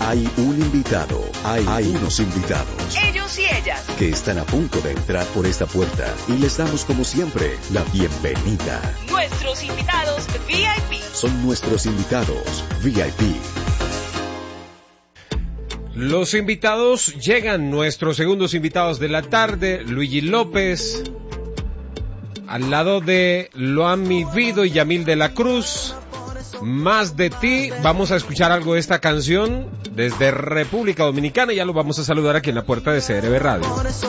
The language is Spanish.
Hay un invitado, hay unos invitados. Ellos y ellas. Que están a punto de entrar por esta puerta y les damos como siempre la bienvenida. Nuestros invitados VIP. Son nuestros invitados VIP. Los invitados llegan, nuestros segundos invitados de la tarde, Luigi López, al lado de Loami Vido y Yamil de la Cruz. Más de ti, vamos a escuchar algo de esta canción desde República Dominicana y ya lo vamos a saludar aquí en la puerta de CRB Radio.